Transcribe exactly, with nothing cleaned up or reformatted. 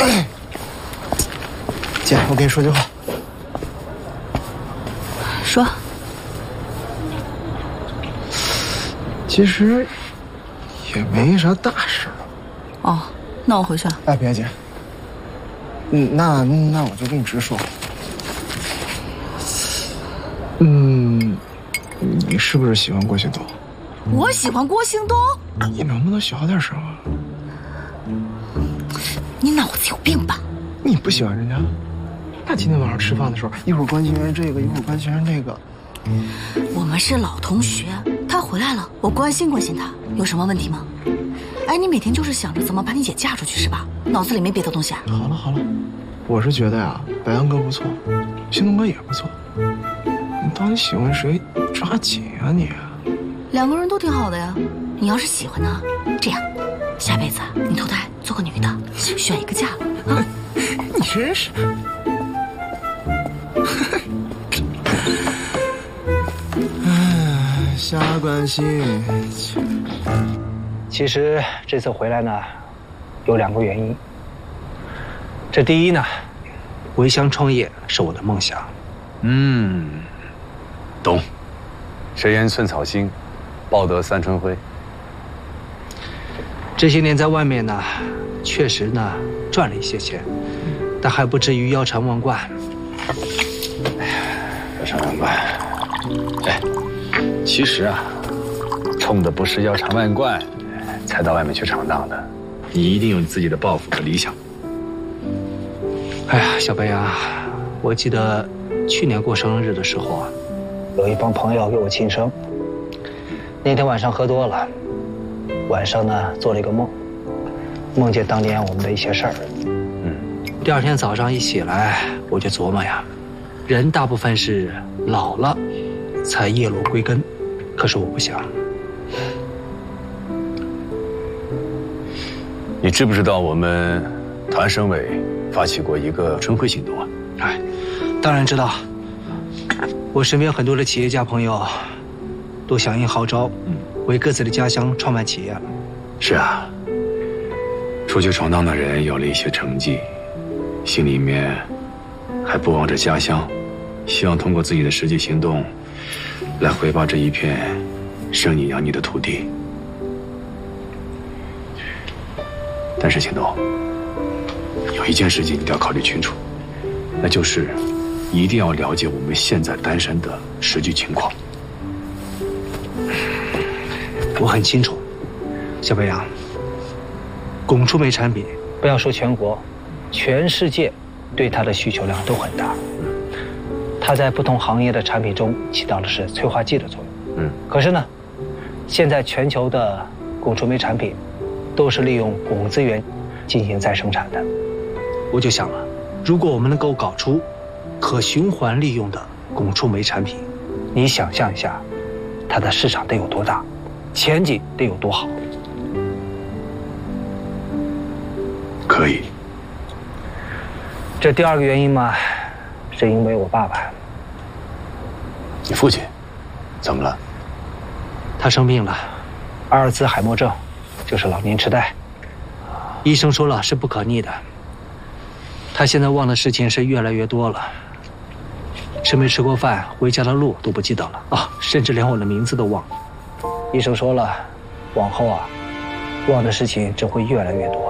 姐，我跟你说句话。 说。 其实也没啥大事。 哦，那我回去了。 哎，别姐。嗯，那那我就跟你直说。嗯，你是不是喜欢郭兴东？ 我喜欢郭兴东？ 你能不能小点声啊？ 你脑子有病吧？ 你不喜欢人家？那今天晚上吃饭的时候，一会儿关心人这个，一会儿关心人那个。 我们是老同学，他回来了，我关心关心他，有什么问题吗？哎，你每天就是想着怎么把你姐嫁出去是吧？脑子里没别的东西啊？ 好了好了，我是觉得呀，白杨哥不错，兴东哥也不错。你到底喜欢谁？抓紧啊你！ 两个人都挺好的呀。你要是喜欢呢，这样，下辈子你投胎做个女的，选一个嫁了啊！ 你真是。唉，瞎关心。 其实这次回来呢，有两个原因。这第一呢，回乡创业是我的梦想。 嗯，懂。谁言寸草心，报得三春晖。 这些年在外面呢，确实呢赚了一些钱，但还不至于腰缠万贯。 哎呀，腰缠万贯。哎，其实啊，冲的不是腰缠万贯，才到外面去闯荡的。你一定有你自己的抱负和理想。 哎呀，小白杨，我记得去年过生日的时候啊，有一帮朋友给我庆生。那天晚上喝多了，晚上呢做了一个梦，梦见当年我们的一些事儿。嗯，第二天早上一起来，我就琢磨呀，人大部分是老了才叶落归根，可是我不想。 你知不知道我们团省委发起过一个春晖行动啊？ 哎，当然知道。我身边很多的企业家朋友都响应号召，嗯，为各自的家乡创办企业。 是啊，出去闯荡的人有了一些成绩，心里面还不忘着家乡，希望通过自己的实际行动来回报这一片生你养你的土地。但是秦东，有一件事情你一定要考虑清楚，那就是一定要了解我们现在丹山的实际情况。我很清楚，小白杨，汞触媒产品，不要说全国，全世界对它的需求量都很大。它在不同行业的产品中起到的是催化剂的作用。嗯，可是呢，现在全球的汞触媒产品都是利用汞资源进行再生产的。我就想了，如果我们能够搞出可循环利用的汞触媒产品，你想象一下，它的市场得有多大，前景得有多好。 可以。 这第二个原因嘛，是因为我爸爸。 你父亲怎么了？ 他生病了，阿尔兹海默症，就是老年痴呆。医生说了是不可逆的。他现在忘的事情是越来越多了，吃没吃过饭，回家的路都不记得了啊，甚至连我的名字都忘了。医生说了，往后啊，忘的事情只会越来越多。